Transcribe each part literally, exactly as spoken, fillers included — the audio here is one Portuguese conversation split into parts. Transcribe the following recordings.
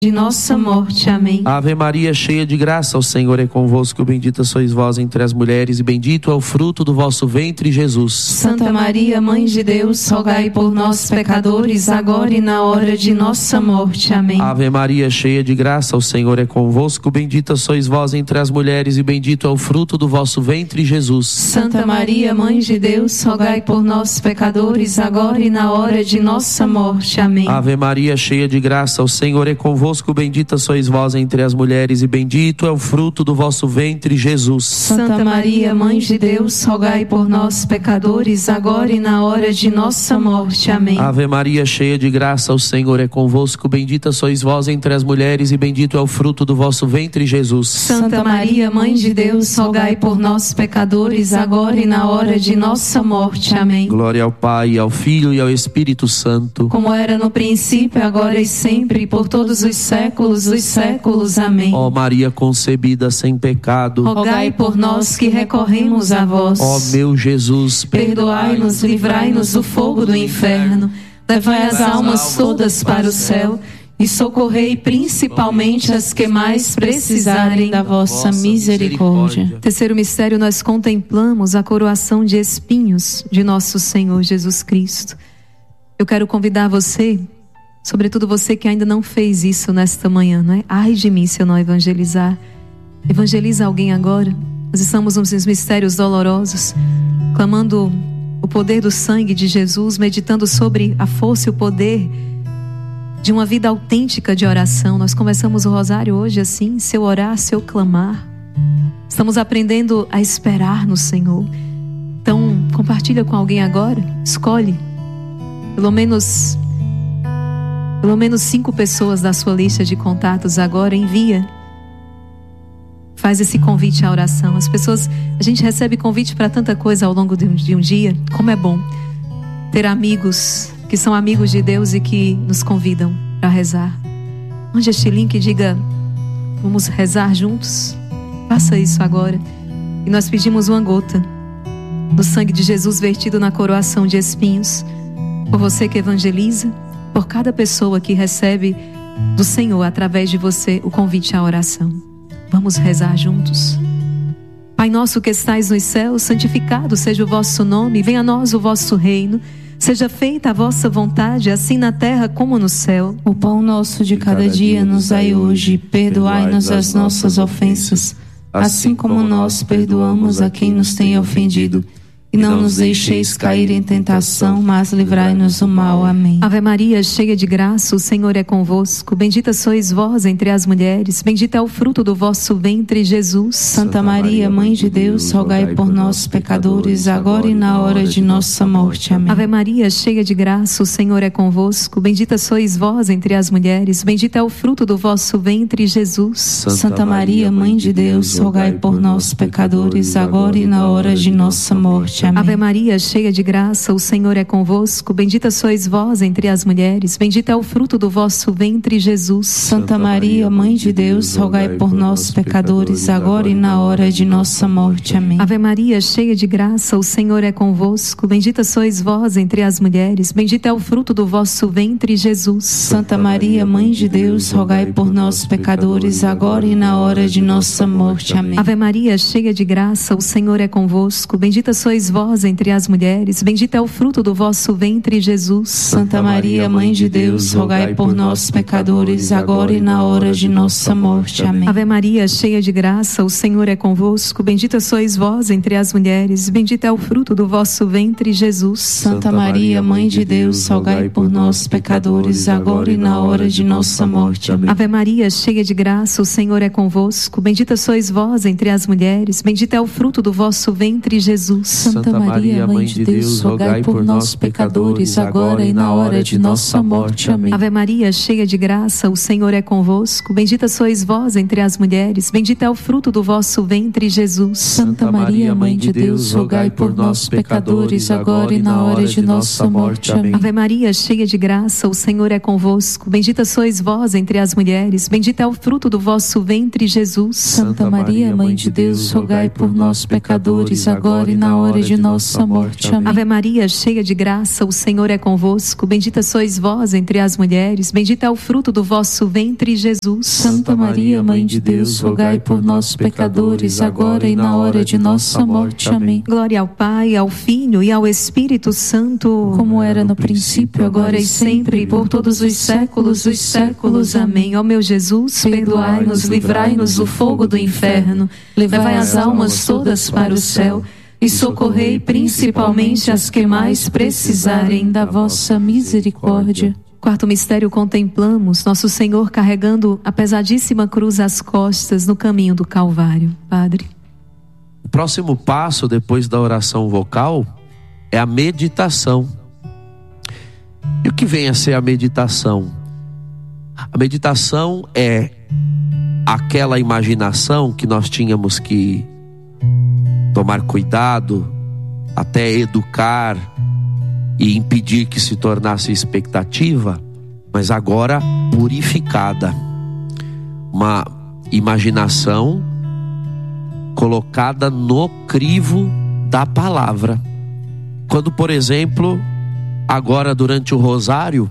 de nossa morte. Amém. Ave Maria, cheia de graça, o Senhor é convosco. Bendita sois vós entre as mulheres e bendito é o fruto do vosso ventre, Jesus. Santa Maria, Mãe de Deus, rogai por nós, pecadores, agora e na hora de nossa morte. Amém. Ave Maria, cheia de graça, o Senhor é convosco. Bendita sois vós entre as mulheres e bendito é o fruto do vosso ventre, Jesus. Santa Maria, Mãe de Deus, rogai por nós, pecadores, agora e na hora de nossa morte. Amém. Ave Maria, cheia de graça, o Senhor é convosco. Bendita sois vós entre as mulheres e bendito é o fruto do vosso ventre, Jesus. Santa Maria, Mãe de Deus, rogai por nós, pecadores, agora e na hora de nossa morte. Amém. Ave Maria, cheia de graça, o Senhor é convosco. Bendita sois vós entre as mulheres e bendito é o fruto do vosso ventre, Jesus. Santa Maria, Mãe de Deus, rogai por nós, pecadores, agora e na hora de nossa morte. Amém. Glória ao Pai, ao Filho e ao Espírito Santo, como era no princípio, agora e sempre, por todos os séculos dos séculos. Amém. Ó Maria concebida sem pecado, rogai por nós que recorremos a vós. Ó meu Jesus, perdoai-nos, livrai-nos do fogo do inferno, levai as almas todas para o céu e socorrei principalmente as que mais precisarem da vossa misericórdia. Terceiro mistério, nós contemplamos a coroação de espinhos de nosso Senhor Jesus Cristo. Eu quero convidar você, sobretudo você que ainda não fez isso nesta manhã, não é? Ai de mim se eu não evangelizar. Evangeliza alguém agora. Nós estamos nos mistérios dolorosos, clamando o poder do sangue de Jesus, meditando sobre a força e o poder de uma vida autêntica de oração. Nós começamos o rosário hoje assim: se eu orar, se eu clamar. Estamos aprendendo a esperar no Senhor. Então, compartilha com alguém agora. Escolhe pelo menos Pelo menos cinco pessoas da sua lista de contatos agora. Envia. Faz esse convite à oração. As pessoas, a gente recebe convite para tanta coisa ao longo de um, de um dia. Como é bom ter amigos que são amigos de Deus e que nos convidam para rezar. Mande este link e diga: vamos rezar juntos. Faça isso agora. E nós pedimos uma gota do sangue de Jesus vertido na coroação de espinhos, por você que evangeliza, por cada pessoa que recebe do Senhor, através de você, o convite à oração. Vamos rezar juntos. Pai nosso que estais nos céus, santificado seja o vosso nome, venha a nós o vosso reino, seja feita a vossa vontade, assim na terra como no céu. O pão nosso de cada dia nos dai hoje, perdoai-nos as nossas ofensas, assim como nós perdoamos a quem nos tem ofendido. E não nos deixeis cair em tentação, mas livrai-nos do mal. Amém. Ave Maria, cheia de graça, o Senhor é convosco. Bendita sois vós entre as mulheres, bendito é o fruto do vosso ventre, Jesus. Santa Maria, Mãe de Deus, rogai por nós, pecadores, agora e na hora de nossa morte. Amém. Ave Maria, cheia de graça, o Senhor é convosco. Bendita sois vós entre as mulheres, bendito é o fruto do vosso ventre, Jesus. Santa Maria, Mãe de Deus, rogai por nós, pecadores, agora e na hora de nossa morte. Amém. Ave Maria, cheia de graça, o Senhor é convosco. Bendita sois vós entre as mulheres, bendito é o fruto do vosso ventre, Jesus. Santa Maria, Mãe de Deus, rogai por nós, pecadores, agora e na hora de nossa morte. Amém. Ave Maria, cheia de graça, o Senhor é convosco. Bendita sois vós entre as mulheres, bendito é o fruto do vosso ventre, Jesus. Santa Maria, Mãe de Deus, rogai por nós, pecadores, agora e na hora de nossa morte. Amém. Ave Maria, cheia de graça, o Senhor é convosco. Bendita sois vós entre as mulheres, bendito é o fruto do vosso ventre, Jesus. Santa Maria, Mãe de Deus, rogai por nós, pecadores, agora e na hora de nossa morte. Amém. Ave Maria, cheia de graça, o Senhor é convosco. Bendita sois vós entre as mulheres, bendito é o fruto do vosso ventre, Jesus. Santa Maria, Mãe de Deus, rogai por nós, pecadores, agora e na hora de nossa morte. Amém. Ave Maria, cheia de graça, o Senhor é convosco. Bendita sois vós entre as mulheres, bendito é o fruto do vosso ventre, Jesus. Santa Maria, Mãe de Deus, rogai por nós, pecadores, agora e na hora de nossa morte. Amém. Ave Maria, cheia de graça, o Senhor é convosco. Bendita sois vós entre as mulheres, bendito é o fruto do vosso ventre, Jesus. Santa Maria, Mãe de Deus, rogai por nós, pecadores, agora e na hora de nossa morte. Amém. Ave Maria, cheia de graça, o Senhor é convosco. Bendita sois vós entre as mulheres, bendito é o fruto do vosso ventre, Jesus. Santa Maria, Mãe de Deus, rogai por nós, pecadores, agora e na hora de de nossa morte. Amém. Ave Maria, cheia de graça, o Senhor é convosco. Bendita sois vós entre as mulheres, bendito é o fruto do vosso ventre, Jesus. Santa Maria, Mãe de Deus, rogai por nós, pecadores, agora e na hora de nossa morte. Amém. Glória ao Pai, ao Filho e ao Espírito Santo, como era no princípio, agora e sempre, e por todos os séculos dos séculos. Amém. Ó meu Jesus, perdoai-nos, livrai-nos do fogo do inferno, levai as almas todas para o céu e socorrei principalmente as que mais precisarem da vossa misericórdia. Quarto mistério, contemplamos Nosso Senhor carregando a pesadíssima cruz às costas no caminho do Calvário. Padre. O próximo passo depois da oração vocal é a meditação. E o que vem a ser a meditação? A meditação é aquela imaginação que nós tínhamos que tomar cuidado, até educar e impedir que se tornasse expectativa, mas agora purificada. Uma imaginação colocada no crivo da palavra. Quando, por exemplo, agora durante o rosário,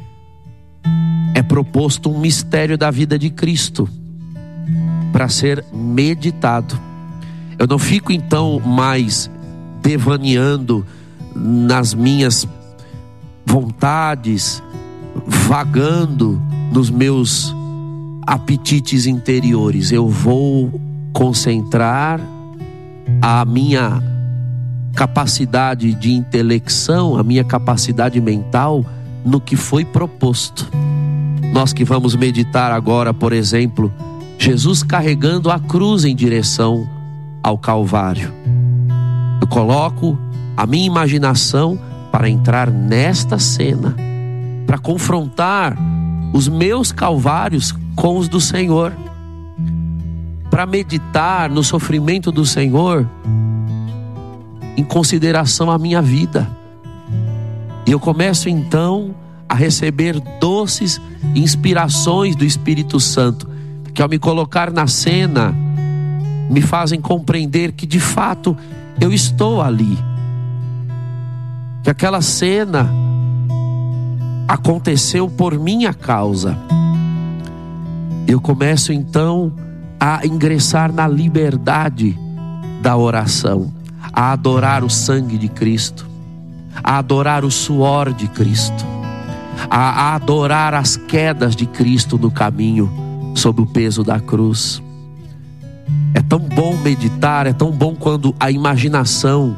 é proposto um mistério da vida de Cristo para ser meditado. Eu não fico então mais devaneando nas minhas vontades, vagando nos meus apetites interiores. Eu vou concentrar a minha capacidade de intelecção, a minha capacidade mental no que foi proposto. Nós que vamos meditar agora, por exemplo, Jesus carregando a cruz em direção ao Calvário. Eu coloco a minha imaginação para entrar nesta cena, para confrontar os meus calvários com os do Senhor, para meditar no sofrimento do Senhor em consideração à minha vida. E eu começo então a receber doces inspirações do Espírito Santo, que ao me colocar na cena me fazem compreender que de fato eu estou ali, que aquela cena aconteceu por minha causa. Eu começo então a ingressar na liberdade da oração, a adorar o sangue de Cristo, a adorar o suor de Cristo, a adorar as quedas de Cristo no caminho sob o peso da cruz. É tão bom meditar, é tão bom quando a imaginação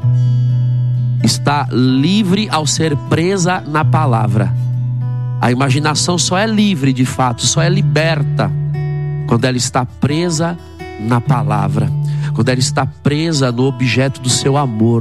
está livre ao ser presa na palavra. A imaginação só é livre de fato, só é liberta quando ela está presa na palavra, quando ela está presa no objeto do seu amor.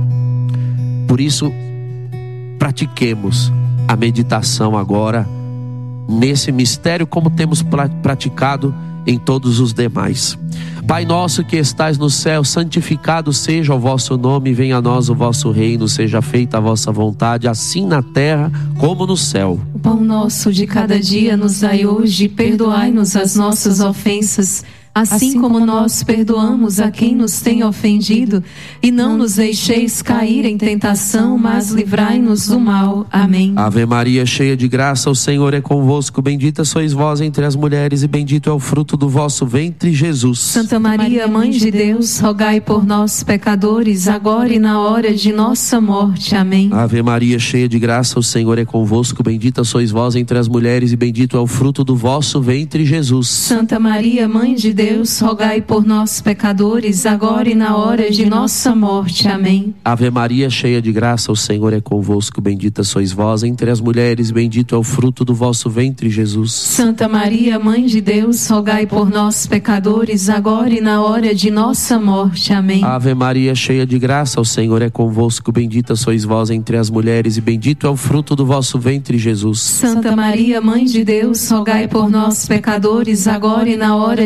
Por isso, pratiquemos a meditação agora nesse mistério, como temos praticado em todos os demais. Pai nosso que estais no céu, santificado seja o vosso nome, venha a nós o vosso reino, seja feita a vossa vontade, assim na terra como no céu. O pão nosso de cada dia nos dai hoje, perdoai-nos as nossas ofensas, assim, assim como nós perdoamos a quem nos tem ofendido, e não nos deixeis cair em tentação, mas livrai-nos do mal. Amém. Ave Maria, cheia de graça, o Senhor é convosco, bendita sois vós entre as mulheres e bendito é o fruto do vosso ventre, Jesus. Santa Maria, Mãe de Deus, rogai por nós, pecadores, agora e na hora de nossa morte. Amém. Ave Maria, cheia de graça, o Senhor é convosco, bendita sois vós entre as mulheres e bendito é o fruto do vosso ventre, Jesus. Santa Maria, Mãe de Deus, Deus, rogai por nós, pecadores, agora e na hora de nossa morte. Amém. Ave Maria, cheia de graça, o Senhor é convosco, bendita sois vós entre as mulheres, bendito é o fruto do vosso ventre, Jesus. Santa Maria, Mãe de Deus, rogai por nós, pecadores, agora e na hora de nossa morte. Amém. Ave Maria, cheia de graça, o Senhor é convosco, bendita sois vós entre as mulheres e bendito é o fruto do vosso ventre, Jesus. Santa Maria, Mãe de Deus, rogai por nós, pecadores, agora e na hora de nossa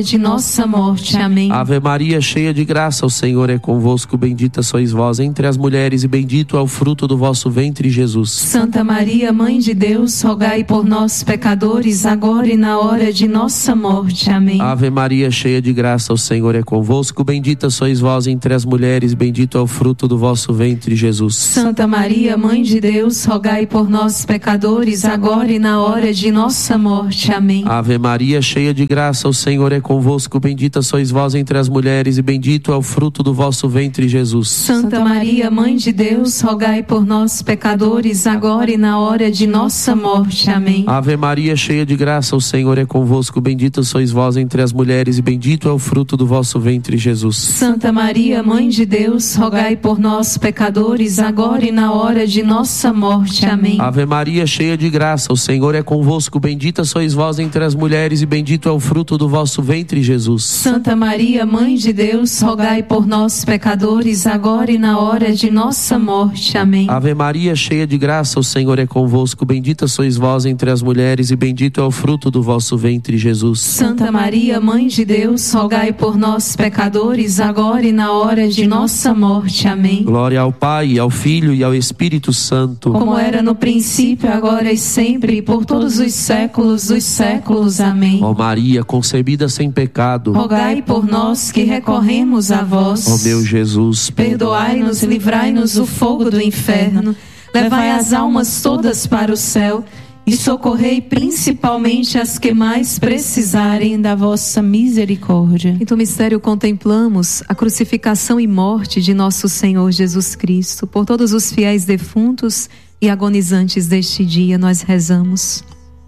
nossa morte. Amém. Ave Maria, cheia de graça, o Senhor é convosco. Bendita sois vós entre as mulheres e bendito é o fruto do vosso ventre, Jesus. Santa Maria, Mãe de Deus, rogai por nós, pecadores, agora e na hora de nossa morte. Amém. Ave Maria, cheia de graça, o Senhor é convosco. Bendita sois vós entre as mulheres, bendito é o fruto do vosso ventre, Jesus. Santa Maria, Mãe de Deus, rogai por nós, pecadores, agora e na hora de nossa morte. Amém. Ave Maria, cheia de graça, o Senhor é convosco. Bendita sois vós entre as mulheres e bendito é o fruto do vosso ventre, Jesus. Santa Maria, Mãe de Deus, rogai por nós, pecadores, agora e na hora de nossa morte. Amém. Ave Maria, cheia de graça, o Senhor é convosco. Bendita sois vós entre as mulheres e bendito é o fruto do vosso ventre, Jesus. Santa Maria, Mãe de Deus, rogai por nós, pecadores, agora e na hora de nossa morte. Amém. Ave Maria, cheia de graça, o Senhor é convosco. Bendita sois vós entre as mulheres e bendito é o fruto do vosso ventre, Jesus. Santa Maria, Mãe de Deus, rogai por nós, pecadores, agora e na hora de nossa morte. Amém. Ave Maria, cheia de graça, o Senhor é convosco. Bendita sois vós entre as mulheres e bendito é o fruto do vosso ventre, Jesus. Santa Maria, Mãe de Deus, rogai por nós, pecadores, agora e na hora de nossa morte. Amém. Glória ao Pai, ao Filho e ao Espírito Santo, como era no princípio, agora e sempre, e por todos os séculos dos séculos. Amém. Ó Maria, concebida sem pecado, rogai por nós que recorremos a vós. Ó meu Jesus, perdoai-nos e livrai-nos do fogo do inferno, levai as almas todas para o céu e socorrei principalmente as que mais precisarem da vossa misericórdia. Quinto mistério, contemplamos a crucificação e morte de nosso Senhor Jesus Cristo. Por todos os fiéis defuntos e agonizantes deste dia, nós rezamos.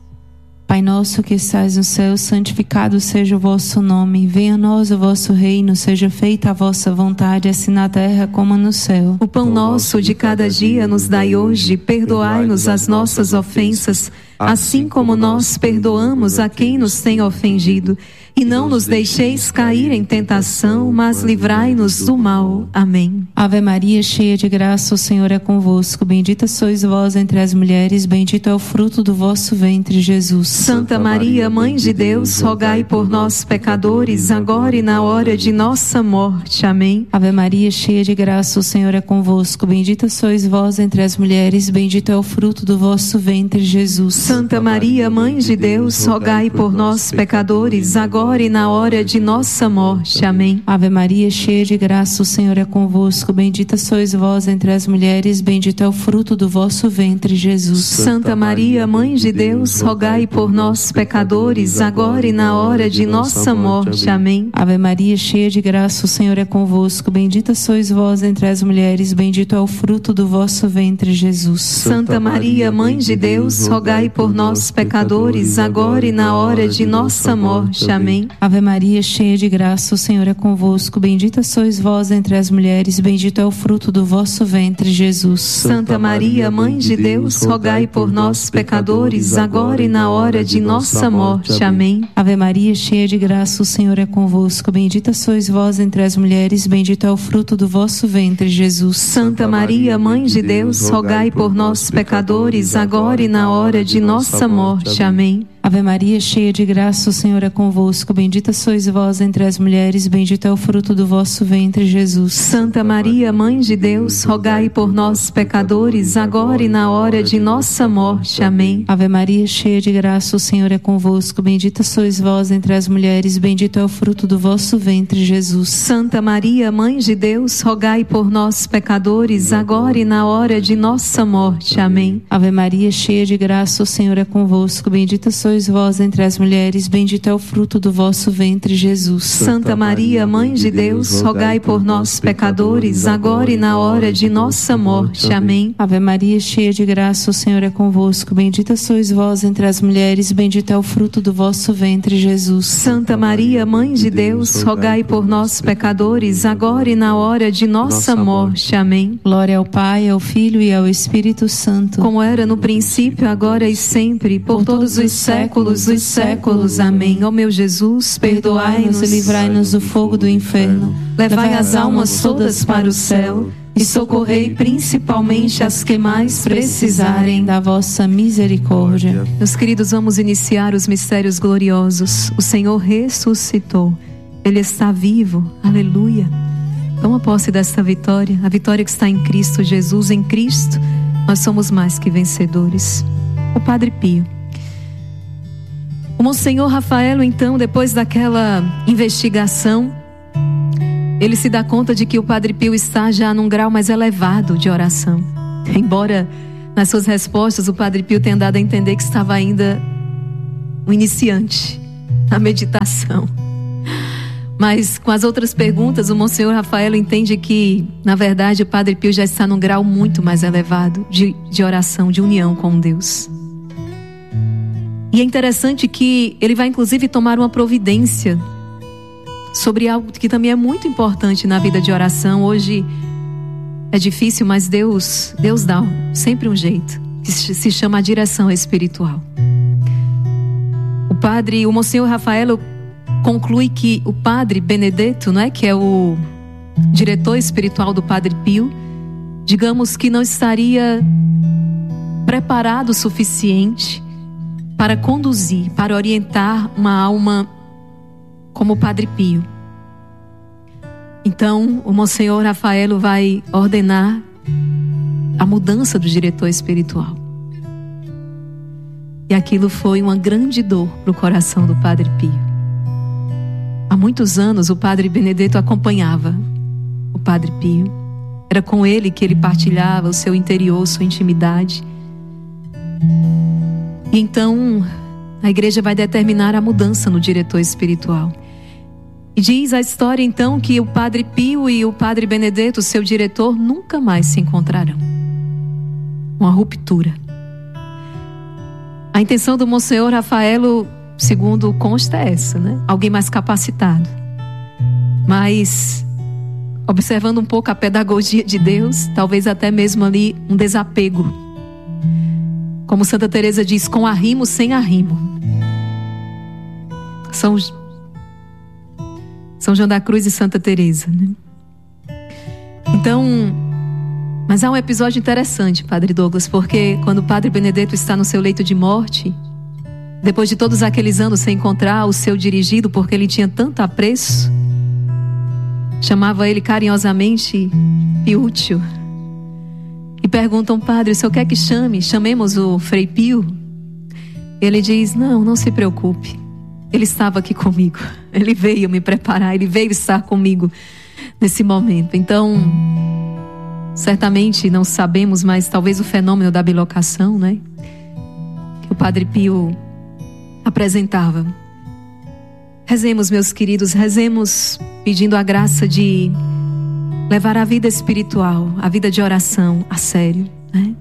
Pai nosso que estais no céu, santificado seja o vosso nome. Venha a nós o vosso reino, seja feita a vossa vontade, assim na terra como no céu. O pão nosso de cada dia nos dai hoje, perdoai-nos as nossas ofensas, assim como nós perdoamos a quem nos tem ofendido. E não nos deixeis cair em tentação, mas livrai-nos do mal. Amém. Ave Maria, cheia de graça, o Senhor é convosco. Bendita sois vós entre as mulheres, bendito é o fruto do vosso ventre, Jesus. Santa Maria, Mãe de Deus, rogai por nós, pecadores, agora e na hora de nossa morte. Amém. Ave Maria, cheia de graça, o Senhor é convosco. Bendita sois vós entre as mulheres, bendito é o fruto do vosso ventre, Jesus. Santa Maria, Mãe de Deus, rogai por nós, pecadores, agora agora e na hora de nossa morte. Amém. Ave Maria, cheia de graça, o Senhor é convosco. Bendita sois vós entre as mulheres, bendito é o fruto do vosso ventre, Jesus. Santa Maria, Mãe de Deus, rogai por nós, pecadores, agora e na hora de nossa morte. Amém. Ave Maria, cheia de graça, o Senhor é convosco. Bendita sois vós entre as mulheres, bendito é o fruto do vosso ventre, Jesus. Santa Maria, Mãe de Deus, rogai por nós, pecadores, agora e na hora de nossa morte. Amém. Ave Maria, cheia de graça, o Senhor é convosco. Bendita sois vós entre as mulheres, bendito é o fruto do vosso ventre, Jesus. Santa Maria, Mãe de Deus, rogai por nós, pecadores, agora e na hora de nossa morte. Amém. Ave Maria, cheia de graça, o Senhor é convosco. Bendita sois vós entre as mulheres, bendito é o fruto do vosso ventre, Jesus. Santa Maria, Mãe de Deus, rogai por nós, pecadores, agora e na hora de nossa morte. Amém. Ave Maria, cheia de graça, o Senhor é convosco. Bendita sois vós entre as mulheres, bendito é o fruto do vosso ventre, Jesus. Santa Maria, Mãe de Deus, rogai por nós, pecadores, agora e na hora de nossa morte. Amém. Ave Maria, cheia de graça, o Senhor é convosco. Bendita sois vós entre as mulheres, bendito é o fruto do vosso ventre, Jesus. Santa Maria, Mãe de Deus, rogai por nós, pecadores, agora e na hora de nossa morte. Amém. Ave Maria, cheia de graça, o Senhor é convosco. Bendita sois sois vós entre as mulheres, bendito é o fruto do vosso ventre, Jesus. Santa Maria, Mãe de Deus, rogai por nós, pecadores, agora e na hora de nossa morte. Amém. Ave Maria, cheia de graça, o Senhor é convosco. Bendita sois vós entre as mulheres, bendito é o fruto do vosso ventre, Jesus. Santa Maria, Mãe de Deus, rogai por nós, pecadores, agora e na hora de nossa morte. Amém. Glória ao Pai, ao Filho e ao Espírito Santo, como era no princípio, agora e sempre, por todos os séculos dos séculos. Amém. Ó meu Jesus, perdoai-nos e livrai-nos do fogo do inferno. Levai as almas todas para o céu e socorrei principalmente as que mais precisarem da vossa misericórdia. Meus queridos, vamos iniciar os mistérios gloriosos. O Senhor ressuscitou. Ele está vivo, aleluia. Toma posse desta vitória, a vitória que está em Cristo Jesus. Em Cristo nós somos mais que vencedores. O Padre Pio. O Monsenhor Rafaelo, então, depois daquela investigação, ele se dá conta de que o Padre Pio está já num grau mais elevado de oração. Embora nas suas respostas o Padre Pio tenha dado a entender que estava ainda um iniciante na meditação. Mas com as outras perguntas, o Monsenhor Rafaelo entende que, na verdade, o Padre Pio já está num grau muito mais elevado de, de oração, de união com Deus. E é interessante que ele vai inclusive tomar uma providência sobre algo que também é muito importante na vida de oração. Hoje é difícil, mas Deus, Deus dá sempre um jeito, que se chama a direção espiritual. O padre, o Monsenhor Rafaelo conclui que o Padre Benedetto, não é, que é o diretor espiritual do Padre Pio, digamos que não estaria preparado o suficiente para conduzir, para orientar uma alma como o Padre Pio. Então, o Monsenhor Rafaelo vai ordenar a mudança do diretor espiritual. E aquilo foi uma grande dor para o coração do Padre Pio. Há muitos anos o Padre Benedetto acompanhava o Padre Pio. Era com ele que ele partilhava o seu interior, sua intimidade. E então a igreja vai determinar a mudança no diretor espiritual. E diz a história então que o Padre Pio e o Padre Benedetto, seu diretor, nunca mais se encontrarão. Uma ruptura. A intenção do Monsenhor Rafaelo, segundo consta, é essa, né? Alguém mais capacitado. Mas, observando um pouco a pedagogia de Deus, talvez até mesmo ali um desapego. Como Santa Teresa diz, com arrimo, sem arrimo. São, São João da Cruz e Santa Teresa, né? Então, mas há um episódio interessante, Padre Douglas, porque quando o Padre Benedetto está no seu leito de morte, depois de todos aqueles anos sem encontrar o seu dirigido, porque ele tinha tanto apreço, chamava ele carinhosamente Piúcio. E perguntam, padre, o senhor quer que chame? Chamemos o Frei Pio? Ele diz, não, não se preocupe. Ele estava aqui comigo. Ele veio me preparar, ele veio estar comigo nesse momento. Então, certamente não sabemos, mas talvez o fenômeno da bilocação, né? Que o Padre Pio apresentava. Rezemos, meus queridos, rezemos pedindo a graça de levar a vida espiritual, a vida de oração a sério, né?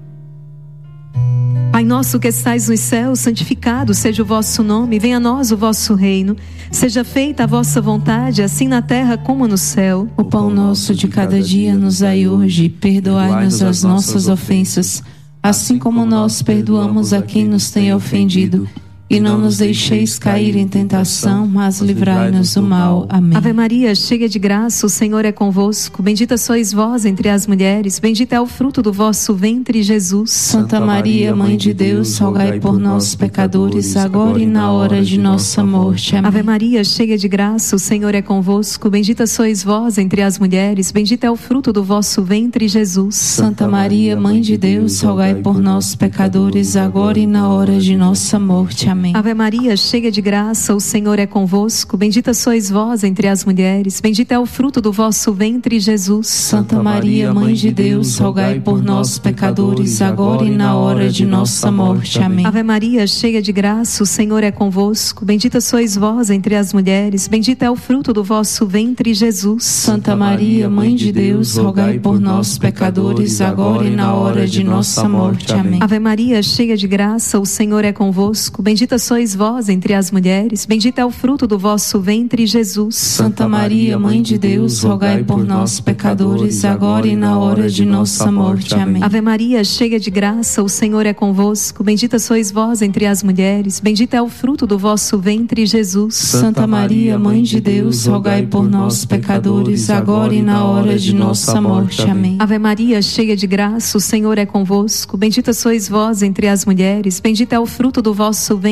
Pai nosso que estais nos céus, santificado seja o vosso nome, venha a nós o vosso reino, seja feita a vossa vontade, assim na terra como no céu. O pão nosso de cada dia nos dai hoje, perdoai-nos as nossas ofensas, assim como nós perdoamos a quem nos tem ofendido. E não nos deixeis cair em tentação, mas livrai-nos do mal. Amém. Ave Maria, cheia de graça, o Senhor é convosco. Bendita sois vós entre as mulheres, bendito é o fruto do vosso ventre, Jesus. Santa Maria, Mãe de Deus, rogai por nós, pecadores, agora e na hora de nossa morte. Amém. Ave Maria, cheia de graça, o Senhor é convosco. Bendita sois vós entre as mulheres, bendito é o fruto do vosso ventre, Jesus. Santa Maria, Mãe de Deus, rogai por nós, pecadores, agora e na hora de nossa morte. Amém. Ave Maria, cheia de graça, o Senhor é convosco. Bendita sois vós entre as mulheres, bendito é o fruto do vosso ventre, Jesus. Santa Maria, Mãe de Deus, rogai por nós, pecadores, agora e na hora de nossa morte. Amém. Ave Maria, cheia de graça, o Senhor é convosco. Bendita sois vós entre as mulheres, bendito é o fruto do vosso ventre, Jesus. Santa Maria, Mãe de Deus, rogai por nós, pecadores, agora e na hora de nossa morte. Amém. Ave Maria, cheia de graça, o Senhor é convosco. Bendita sois vós entre as mulheres, bendito é o fruto do vosso ventre, Jesus. Santa Maria, Mãe de Deus, rogai por nós, pecadores, agora e na hora de nossa morte. Amém. Ave Maria, cheia de graça, o Senhor é convosco. Bendita sois vós entre as mulheres, bendito é o fruto do vosso ventre, Jesus. Santa Maria, Mãe de Deus, rogai por nós, pecadores, agora e na hora de nossa morte. Amém. Ave Maria, cheia de graça, o Senhor é convosco. Bendita sois vós entre as mulheres, bendito é o fruto do vosso ventre,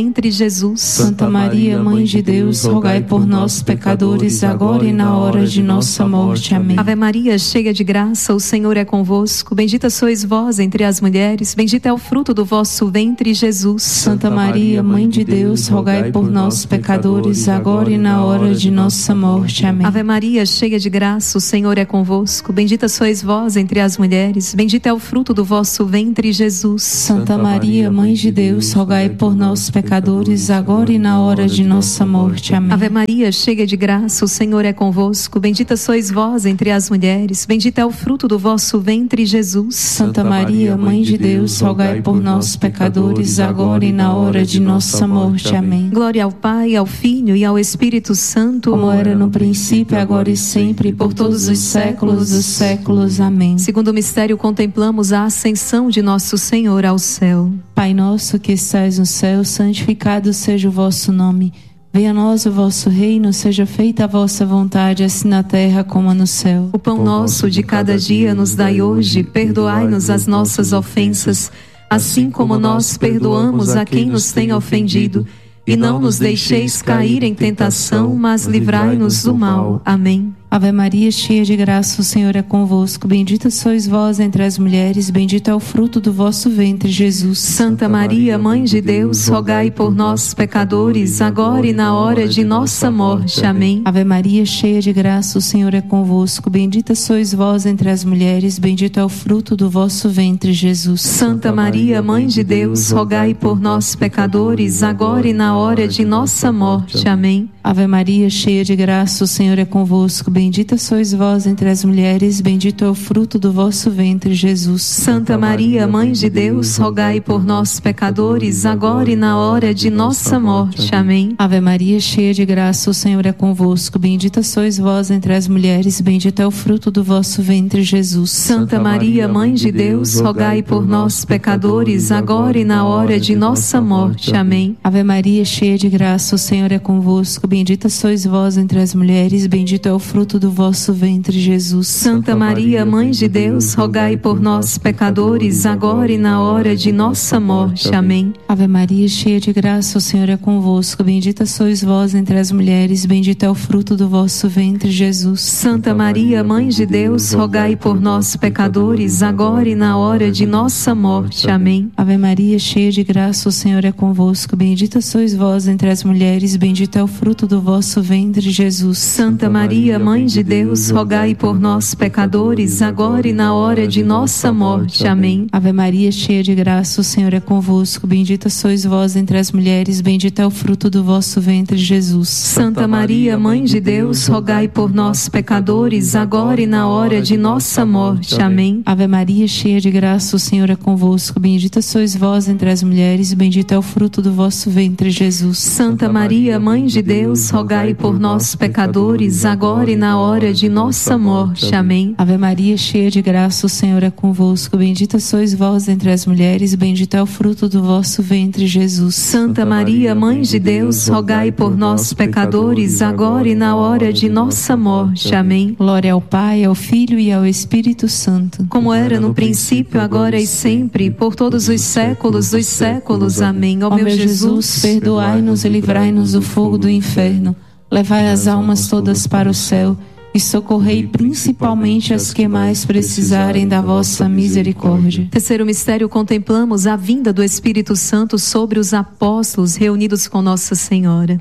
ventre, Jesus. Santa Maria, Mãe de Deus, rogai por nós, pecadores, agora e na hora de nossa morte. Amém. Ave Maria, cheia de graça, o Senhor é convosco. Bendita sois vós entre as mulheres, bendito é o fruto do vosso ventre, Jesus. Santa Maria, Mãe de Deus, rogai por nós, pecadores, agora e na hora de nossa morte. Amém. Ave Maria, cheia de graça, o Senhor é convosco. Bendita sois vós entre as mulheres, bendito é o fruto do vosso ventre, Jesus. Santa Maria, Mãe de Deus, rogai por nós, pecadores, agora e na hora de nossa morte. Amém. Ave Maria, cheia de graça, o Senhor é convosco. Bendita sois vós entre as mulheres, bendito é o fruto do vosso ventre, Jesus. Santa Maria, Mãe de Deus, rogai por nós, pecadores, agora e na hora de nossa morte. Amém. Glória ao Pai, ao Filho e ao Espírito Santo, como era no princípio, agora e sempre, por todos os séculos dos séculos. Amém. Segundo mistério, contemplamos a ascensão de nosso Senhor ao céu. Pai nosso que estais no céu, santificado seja o vosso nome. Venha a nós o vosso reino, seja feita a vossa vontade, assim na terra como no céu. O pão nosso de cada dia nos dai hoje, perdoai-nos as nossas ofensas, assim como nós perdoamos a quem nos tem ofendido. E não nos deixeis cair em tentação, mas livrai-nos do mal. Amém. Ave Maria, cheia de graça, o Senhor é convosco. Bendita sois vós entre as mulheres, bendito é o fruto do vosso ventre, Jesus. Santa Maria, Mãe de Deus, rogai por nós, pecadores, agora e na hora de nossa morte. Amém. Ave Maria, cheia de graça, o Senhor é convosco. Bendita sois vós entre as mulheres, bendito é o fruto do vosso ventre, Jesus. Santa Maria, Mãe de Deus, rogai por nós, pecadores, agora e na hora de nossa morte. Amém. Ave Maria, cheia de graça, o Senhor é convosco. Bendita sois vós entre as mulheres, bendito é o fruto do vosso ventre, Jesus. Santa Maria, Mãe de Deus, rogai por nós, pecadores, agora e na hora de nossa morte. Amém. Ave Maria, cheia de graça, o Senhor é convosco. Bendita sois vós entre as mulheres, bendito é o fruto do vosso ventre, Jesus. Santa Maria, Mãe de Deus, rogai por nós, pecadores, agora e na hora de nossa morte. Amém. Ave Maria, cheia de graça, o Senhor é convosco. Bendita sois vós entre as mulheres, bendito é o fruto do vosso ventre, Jesus. Santa Maria, Mãe de Deus, rogai por nós, pecadores, agora e na hora de nossa morte. Amém. Ave Maria, cheia de graça, o Senhor é convosco. Bendita sois vós entre as mulheres, bendito é o fruto do vosso ventre, Jesus. Santa Maria, Mãe de Deus, rogai por nós, pecadores, agora e na hora de nossa morte. Amém. Ave Maria, cheia de graça, o Senhor é convosco. Bendita sois vós entre as mulheres, bendito é o fruto do vosso ventre, Jesus. Santa Maria, Mãe de Deus, rogai por nós, pecadores, agora e na hora de nossa morte. Amém. Ave Maria, cheia de graça, o Senhor é convosco. Bendita sois vós entre as mulheres, bendito é o fruto do vosso ventre, Jesus. Santa Maria, Mãe de Deus, rogai por nós, pecadores, agora e na hora de nossa morte. Amém. Ave Maria, cheia de graça, o Senhor é convosco. Bendita sois vós entre as mulheres, bendito é o fruto do vosso ventre, Jesus. Santa Maria, Mãe de Deus, rogai por nós, pecadores, agora e na hora de nossa morte. Amém. Ave Maria, cheia de graça, o Senhor é convosco. Bendita sois vós entre as mulheres, bendito é o fruto do vosso ventre, Jesus. Santa Maria, Mãe de Deus, rogai por nós, pecadores, agora e na hora de nossa morte. Amém. Glória ao Pai, ao Filho e ao Espírito Santo, como era no princípio, agora e sempre, por todos os séculos dos séculos. Amém. Ó meu Jesus, perdoai-nos e livrai-nos do fogo do inferno. Levai as almas todas para o céu e socorrei principalmente as que mais precisarem da vossa misericórdia. Terceiro mistério, contemplamos a vinda do Espírito Santo sobre os apóstolos reunidos com Nossa Senhora.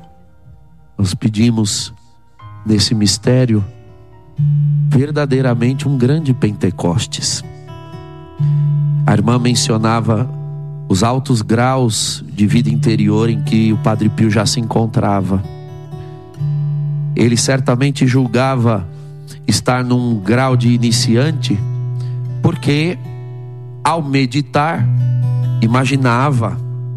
Nós pedimos nesse mistério verdadeiramente um grande Pentecostes. A irmã mencionava os altos graus de vida interior em que o Padre Pio já se encontrava. Ele certamente julgava estar num grau de iniciante, porque ao meditar, imaginava,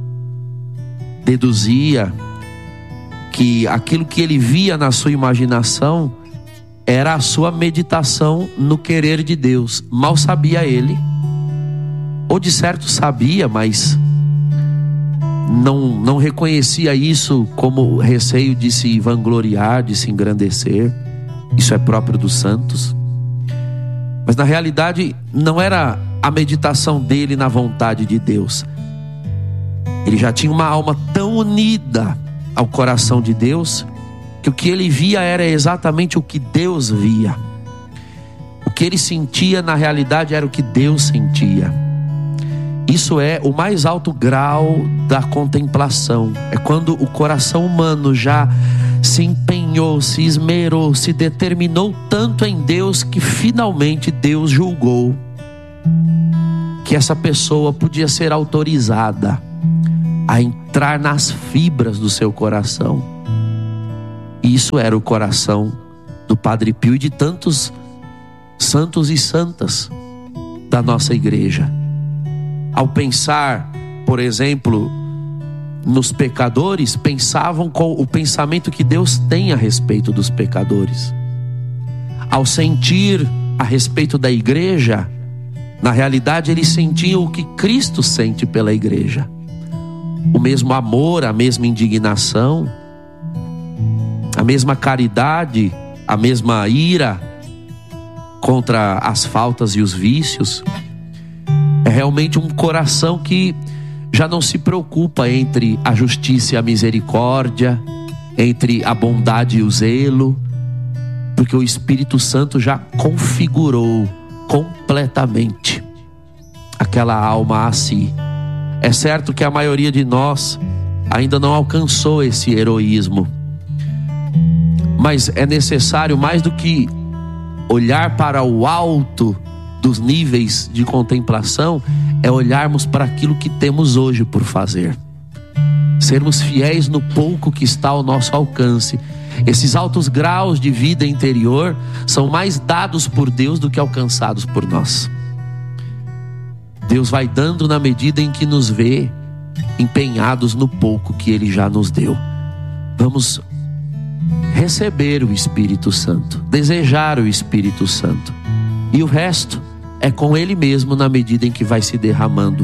deduzia que aquilo que ele via na sua imaginação era a sua meditação no querer de Deus. Mal sabia ele, ou de certo sabia, mas não, não reconhecia isso como receio de se vangloriar, de se engrandecer. Isso é próprio dos santos. Mas na realidade não era a meditação dele na vontade de Deus, Ele já tinha uma alma tão unida ao coração de Deus, que o que ele via era exatamente o que Deus via. O que ele sentia, na realidade, era o que Deus sentia. Isso é o mais alto grau da contemplação. É quando o coração humano já se empenhou, se esmerou, se determinou tanto em Deus, que finalmente Deus julgou que essa pessoa podia ser autorizada a entrar nas fibras do seu coração. E isso era o coração do Padre Pio e de tantos santos e santas da nossa igreja. Ao pensar, por exemplo, nos pecadores, pensavam com o pensamento que Deus tem a respeito dos pecadores. Ao sentir a respeito da igreja, na realidade eles sentiam o que Cristo sente pela igreja. O mesmo amor, a mesma indignação, a mesma caridade, a mesma ira contra as faltas e os vícios. É realmente um coração que já não se preocupa entre a justiça e a misericórdia, entre a bondade e o zelo, porque o Espírito Santo já configurou completamente aquela alma a si. É certo que a maioria de nós ainda não alcançou esse heroísmo, mas é necessário, mais do que olhar para o alto dos níveis de contemplação, é olharmos para aquilo que temos hoje por fazer, sermos fiéis no pouco que está ao nosso alcance. Esses altos graus de vida interior são mais dados por Deus do que alcançados por nós. Deus vai dando na medida em que nos vê empenhados no pouco que Ele já nos deu. Vamos receber o Espírito Santo, desejar o Espírito Santo, e o resto é com Ele mesmo, na medida em que vai se derramando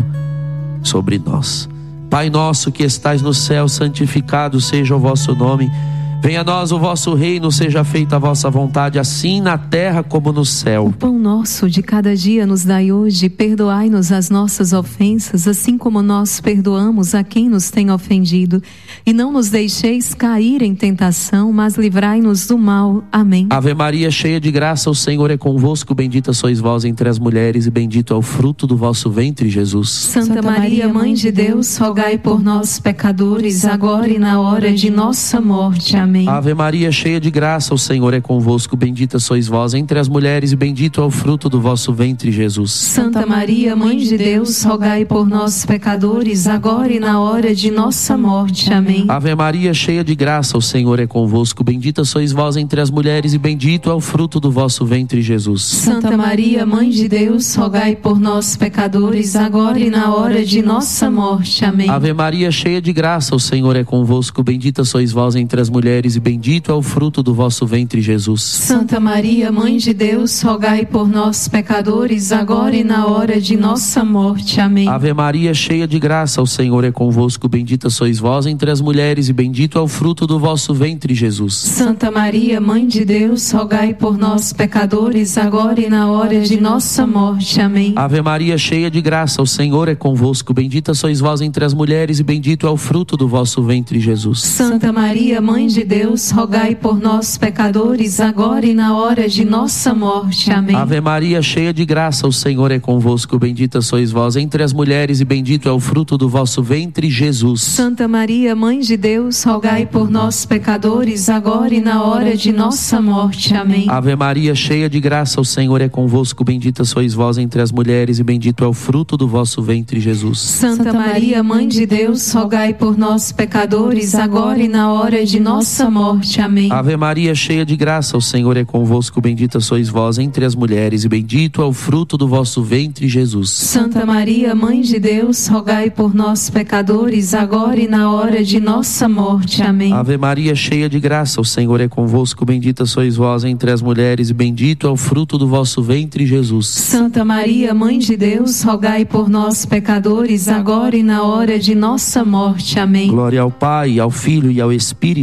sobre nós. Pai nosso que estais no céu, santificado seja o vosso nome. Venha a nós o vosso reino, seja feita a vossa vontade, assim na terra como no céu. O pão nosso de cada dia nos dai hoje, perdoai-nos as nossas ofensas, assim como nós perdoamos a quem nos tem ofendido. E não nos deixeis cair em tentação, mas livrai-nos do mal. Amém. Ave Maria, cheia de graça, o Senhor é convosco, bendita sois vós entre as mulheres, e bendito é o fruto do vosso ventre, Jesus. Santa Maria, Mãe de Deus, rogai por nós, pecadores, agora e na hora de nossa morte. Amém. Amém. Ave Maria, cheia de graça, o Senhor é convosco, bendita sois vós entre as mulheres, e bendito é o fruto do vosso ventre, Jesus. Santa Maria, Mãe de Deus, rogai por nós, pecadores, agora e na hora de nossa morte. Amém. Ave Maria, cheia de graça, o Senhor é convosco, bendita sois vós entre as mulheres, e bendito é o fruto do vosso ventre, Jesus. Santa Maria, Mãe de Deus, rogai por nós, pecadores, agora e na hora de nossa morte. Amém. Ave Maria, cheia de graça, o Senhor é convosco, bendita sois vós entre as mulheres, e bendito é o fruto do vosso ventre, Jesus. Santa Maria, Mãe de Deus, rogai por nós, pecadores, agora e na hora de nossa morte. Amém. Ave Maria, cheia de graça, o Senhor é convosco, bendita sois vós entre as mulheres, e bendito é o fruto do vosso ventre, Jesus. Santa Maria, Mãe de Deus, rogai por nós, pecadores, agora e na hora de nossa morte. Amém. Ave Maria, cheia de graça, o Senhor é convosco, bendita sois vós entre as mulheres, e bendito é o fruto do vosso ventre, Jesus. Santa Maria, Mãe de Deus, rogai por nós, pecadores, agora e na hora de nossa morte. Amém. Ave Maria, cheia de graça, o Senhor é convosco, bendita sois vós entre as mulheres, e bendito é o fruto do vosso ventre, Jesus. Santa Maria, Mãe de Deus, rogai por nós, pecadores, agora e na hora de nossa morte. Amém. Ave Maria, cheia de graça, o Senhor é convosco, bendita sois vós entre as mulheres, e bendito é o fruto do vosso ventre, Jesus. Santa Maria, Mãe de Deus, rogai por nós, pecadores, agora e na hora de nossa morte. Amém. Ave Maria, cheia de graça, o Senhor é convosco, bendita sois vós entre as mulheres, e bendito é o fruto do vosso ventre, Jesus. Santa Maria, Mãe de Deus, rogai por nós, pecadores, agora e na hora de nossa morte. Amém. Ave Maria, cheia de graça, o Senhor é convosco, bendita sois vós entre as mulheres, e bendito é o fruto do vosso ventre, Jesus. Santa Maria, Mãe de Deus, rogai por nós, pecadores, agora e na hora de nossa morte. Amém. Glória ao Pai, ao Filho e ao Espírito Santo,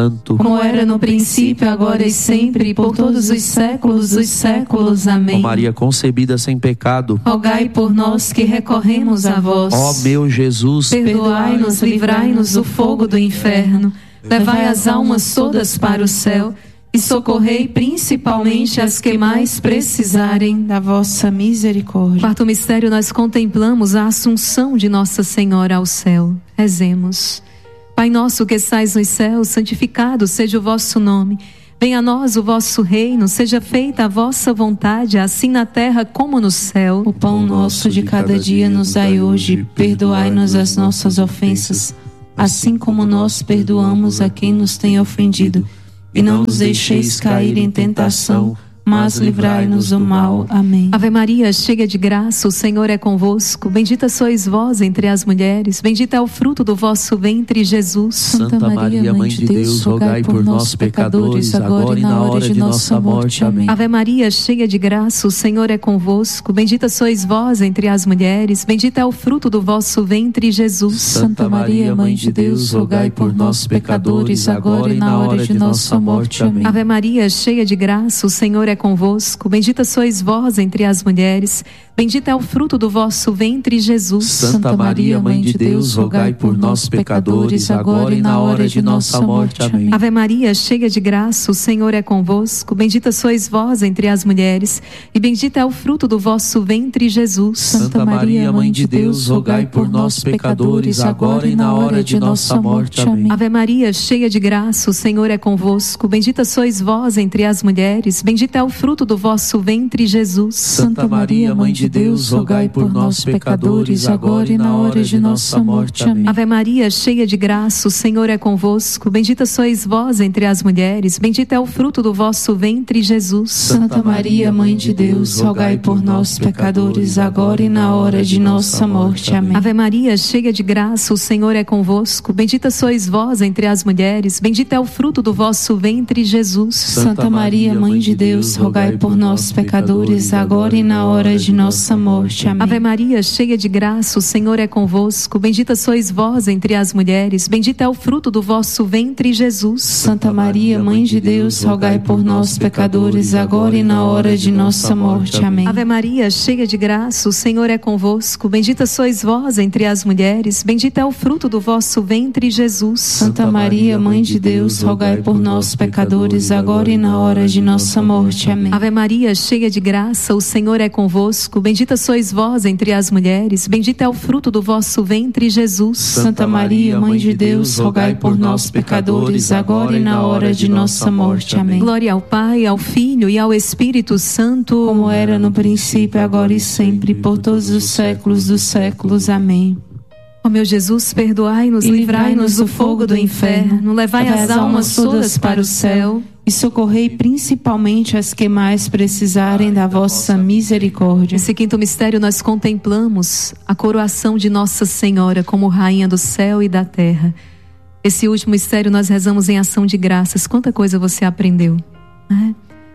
Santo, como era no princípio, agora e sempre, por todos os séculos dos séculos. Amém. Ó Maria concebida sem pecado, rogai por nós que recorremos a vós. ó meu Jesus, perdoai-nos, livrai-nos do fogo do inferno, levai as almas todas para o céu e socorrei principalmente as que mais precisarem da vossa misericórdia. Quarto mistério, nós contemplamos a assunção de Nossa Senhora ao céu. Rezemos. Pai nosso que estais nos céus, santificado seja o vosso nome. Venha a nós o vosso reino, seja feita a vossa vontade, assim na terra como no céu. O pão nosso de cada dia nos dai hoje, perdoai-nos as nossas ofensas, assim como nós perdoamos a quem nos tem ofendido. E não nos deixeis cair em tentação, mas livrai-nos do mal. Amém. Ave Maria, cheia de graça, o Senhor é convosco. Bendita sois vós entre as mulheres, bendito é o fruto do vosso ventre, Jesus. Santa Maria, Mãe de Deus, rogai por nós, pecadores, agora e na hora de nossa morte. Amém. Ave Maria, cheia de graça, o Senhor é convosco. Bendita sois vós entre as mulheres, bendito é o fruto do vosso ventre, Jesus. Santa Maria, Mãe de Deus, rogai por nós, pecadores, agora e na hora de nossa morte. Amém. Ave Maria, cheia de graça, o Senhor é convosco, bendita sois vós entre as mulheres, bendito é o fruto do vosso ventre, Jesus. Santa Maria, Mãe de Deus, rogai por nós, pecadores, agora e na hora de nossa morte. Amém. Ave Maria, cheia de graça, o Senhor é convosco, bendita sois vós entre as mulheres, e bendito é o fruto do vosso ventre, Jesus. Santa Maria, Mãe de Deus, rogai por nós, pecadores, agora e na hora de nossa morte. Amém. Ave Maria, cheia de graça, o Senhor é convosco, bendita sois vós entre as mulheres, bendito é o fruto do vosso ventre, Jesus. Santa Maria, Mãe de Deus, rogai por nós, pecadores, agora e na hora de nossa morte. Amém. Ave Maria, cheia de graça, o Senhor é convosco, bendita sois vós entre as mulheres, bendito é o fruto do vosso ventre, Jesus. Santa Maria, Mãe de Deus, rogai por nós, pecadores, agora e na hora de nossa morte. Amém. Ave Maria, cheia de graça, o Senhor é convosco, bendita sois vós entre as mulheres, bendito é o fruto do vosso ventre, Jesus. Santa Maria, Mãe de Deus, rogai por nós, pecadores, agora e na hora de nossa morte. Amém. Ave Maria, cheia de graça, o Senhor é convosco, bendita sois vós entre as mulheres, bendito é o fruto do vosso ventre, Jesus. Santa Maria, Mãe de Deus, rogai por nós, pecadores, agora e na hora de nossa morte. Amém. Ave Maria, cheia de graça, o Senhor é convosco, bendita sois vós entre as mulheres, bendito é o fruto do vosso ventre, Jesus. Santa Maria, Mãe de Deus, rogai por nós, pecadores, agora e na hora de nossa morte. Amém. Ave Maria, cheia de graça, o Senhor é convosco, bendita sois vós entre as mulheres, bendito é o fruto do vosso ventre, Jesus. Santa Maria, Mãe de Deus, rogai por nós, pecadores, agora e na hora de nossa morte. Amém. Glória ao Pai, ao Filho e ao Espírito Santo, como era no princípio, agora e sempre, por todos os séculos dos séculos. Amém. Ó meu Jesus, perdoai-nos, livrai-nos do fogo do inferno, levai as almas todas para o céu e socorrei principalmente as que mais precisarem da vossa misericórdia. Nesse quinto mistério nós contemplamos a coroação de Nossa Senhora como Rainha do céu e da terra. Esse último mistério nós rezamos em ação de graças. Quanta coisa você aprendeu, né?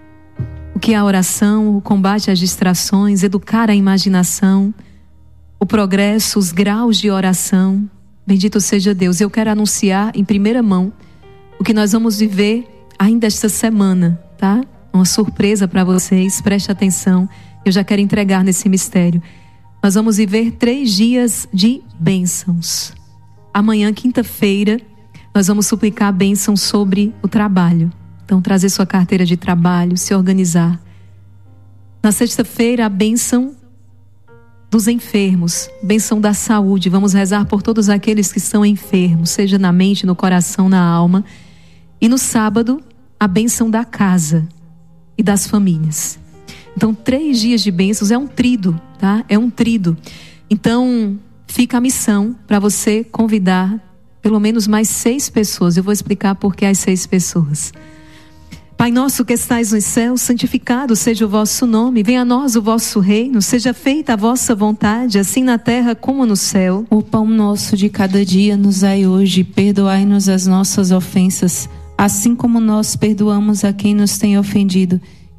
O que é a oração, o combate às distrações, educar a imaginação, o progresso, os graus de oração. Bendito seja Deus. Eu quero anunciar em primeira mão o que nós vamos viver ainda esta semana, tá? Uma surpresa para vocês, preste atenção. Eu já quero entregar nesse mistério. Nós vamos viver três dias de bênçãos. Amanhã, quinta-feira, nós vamos suplicar a bênção sobre o trabalho. Então, trazer sua carteira de trabalho, se organizar. Na sexta-feira, a bênção dos enfermos, bênção da saúde. Vamos rezar por todos aqueles que estão enfermos, seja na mente, no coração, na alma. E no sábado, a bênção da casa e das famílias. Então, três dias de bênçãos é um trido, tá? É um trido. Então, fica a missão para você convidar pelo menos mais seis pessoas. Eu vou explicar por que as seis pessoas. Pai nosso que estais nos céus, santificado seja o vosso nome. Venha a nós o vosso reino. Seja feita a vossa vontade, assim na terra como no céu. O pão nosso de cada dia nos dai hoje. Perdoai-nos as nossas ofensas, assim como nós perdoamos a quem nos tem ofendido.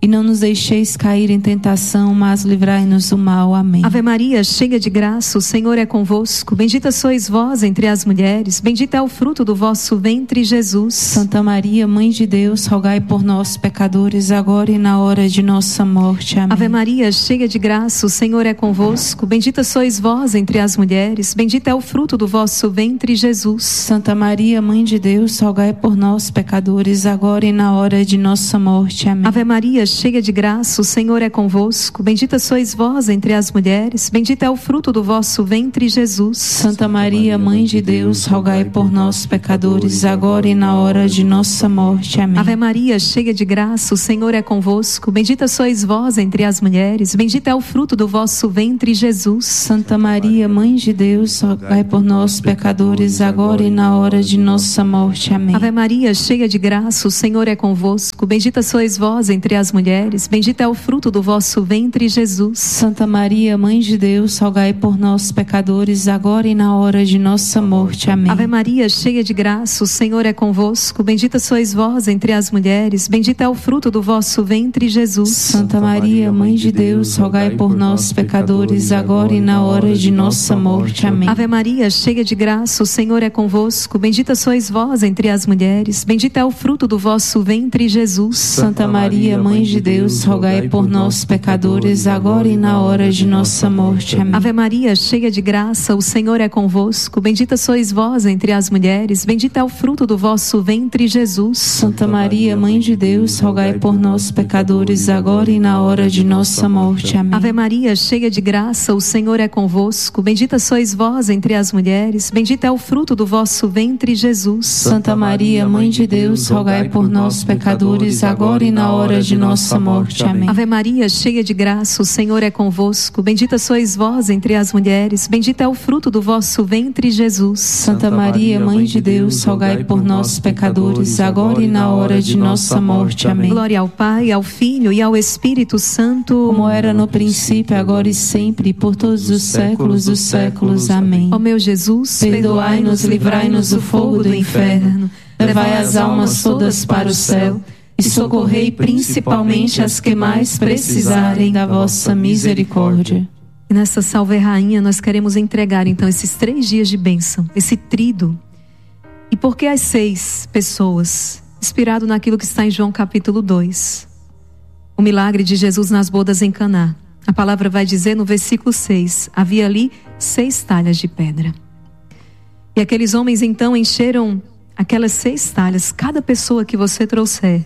E não nos deixeis cair em tentação, mas livrai-nos do mal. Amém. Ave Maria, cheia de graça, o Senhor é convosco. Bendita sois vós entre as mulheres. Bendito é o fruto do vosso ventre, Jesus. Santa Maria, Mãe de Deus, rogai por nós, pecadores, agora e na hora de nossa morte. Amém. Ave Maria, cheia de graça, o Senhor é convosco. Bendita sois vós entre as mulheres. Bendito é o fruto do vosso ventre, Jesus. Santa Maria, Mãe de Deus, rogai por nós, pecadores, agora e na hora de nossa morte. Amém. Ave Maria, cheia de graça, o Senhor é convosco. Bendita sois vós entre as mulheres. Bendito é o fruto do vosso ventre, Jesus. Santa Maria, Mãe de Deus, rogai por nós, pecadores, agora e na hora de nossa morte. Amém. Ave Maria, cheia de graça, o Senhor é convosco. Bendita sois vós entre as mulheres. Bendito é o fruto do vosso ventre, Jesus. Santa Maria, Mãe de Deus, rogai por nós, pecadores, agora e na hora de nossa morte. Amém. Ave Maria, cheia de graça, o Senhor é convosco. Bendita sois vós entre as mulheres. Bendito é o fruto do vosso ventre, Jesus. Santa Maria, Mãe de Deus, rogai por nós, pecadores, agora e na hora de nossa morte. Amém. Ave Maria, cheia de graça, o Senhor é convosco. Bendita sois vós entre as mulheres. Bendito é o fruto do vosso ventre, Jesus. Santa Maria, Mãe de Deus, rogai por nós, pecadores, agora e na hora de nossa morte. Amém. Ave Maria, cheia de graça, o Senhor é convosco. Bendita sois vós entre as mulheres. Bendito é o fruto do vosso ventre, Jesus. Santa Maria, Mãe de Deus, rogai por nós, pecadores, agora e na hora de nossa morte. Amém. Ave Maria, cheia de graça, o Senhor é convosco. Bendita sois vós entre as mulheres. Bendito é o fruto do vosso ventre, Jesus. Santa Maria, Mãe de Deus, rogai por nós, pecadores, agora e na hora de nossa morte. Amém. Ave Maria, cheia de graça, o Senhor é convosco. Bendita sois vós entre as mulheres. Bendito é o fruto do vosso ventre, Jesus. Santa Maria, Mãe de Deus, rogai por nós, pecadores, agora e na hora de nossa morte. Amém. Ave Maria, cheia de graça, o Senhor é convosco. Bendita sois vós entre as mulheres. Bendito é o fruto do vosso ventre, Jesus. Santa Maria, Mãe de Deus, rogai por nós, pecadores, agora e na hora de nossa morte. Amém. Glória ao Pai, ao Filho e ao Espírito Santo, como era no princípio, agora e sempre, e por todos os séculos dos séculos. Amém. Ó meu Jesus, perdoai-nos, livrai-nos do fogo do inferno, levai as almas todas para o céu e socorrei principalmente as que mais precisarem da vossa misericórdia. E nessa Salve Rainha nós queremos entregar então esses três dias de bênção, esse tríduo. E por que as seis pessoas? Inspirado naquilo que está em João capítulo dois. O milagre de Jesus nas bodas em Caná. A palavra vai dizer no versículo seis, havia ali seis talhas de pedra. E aqueles homens então encheram aquelas seis talhas. Cada pessoa que você trouxer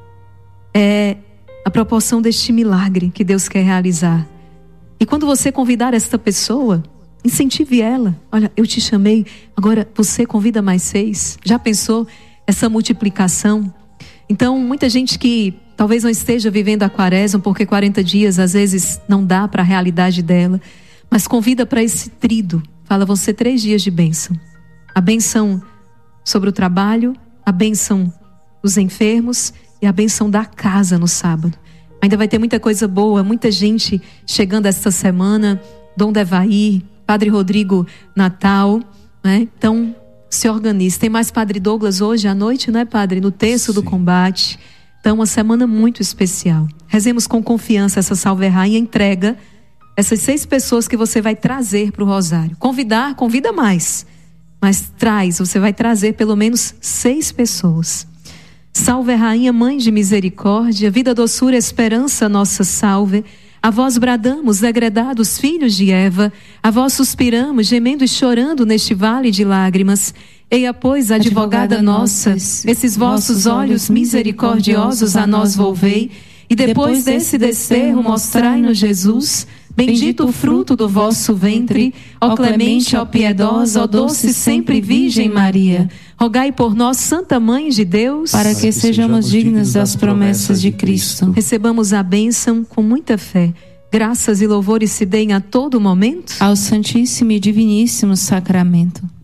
é a proporção deste milagre que Deus quer realizar. E quando você convidar esta pessoa, incentive ela. Olha, eu te chamei, agora você convida mais seis. Já pensou essa multiplicação? Então, muita gente que talvez não esteja vivendo a quaresma, porque quarenta dias às vezes não dá para a realidade dela, mas convida para esse tríduo. Fala, vão ser três dias de bênção. A bênção sobre o trabalho, a bênção dos enfermos e a bênção da casa no sábado. Ainda vai ter muita coisa boa, muita gente chegando esta semana. Dom Devair, Padre Rodrigo Natal, né? Então, se organize. Tem mais Padre Douglas hoje à noite, não é, Padre? No terço do combate. Então, uma semana muito especial. Rezemos com confiança essa Salve Rainha. Entrega essas seis pessoas que você vai trazer para o Rosário. Convidar, convida mais. Mas traz, você vai trazer pelo menos seis pessoas. Salve Rainha, Mãe de Misericórdia, vida, doçura, esperança, nossa salve. A vós bradamos, degredados filhos de Eva, a vós suspiramos, gemendo e chorando neste vale de lágrimas. Eia, pois, advogada, advogada nossa, nossa, esses vossos olhos misericordiosos a nós volvei, e depois desse desterro mostrai-nos Jesus, bendito o fruto do vosso ventre, ó clemente, ó piedosa, ó doce sempre Virgem Maria. Rogai por nós, Santa Mãe de Deus, para que sejamos dignos das promessas de Cristo. Recebamos a bênção com muita fé. Graças e louvores se deem a todo momento ao Santíssimo e Diviníssimo Sacramento.